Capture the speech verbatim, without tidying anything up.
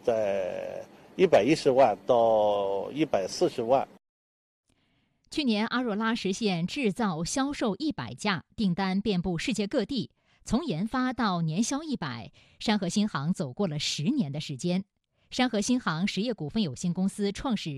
在一百一十万到一百四十万。 去年阿若拉实现制造、销售一百架，订单遍布世界各地。从研发到年销一百，山河新航走过了十年的时间。山河新航实业股份有限公司创始人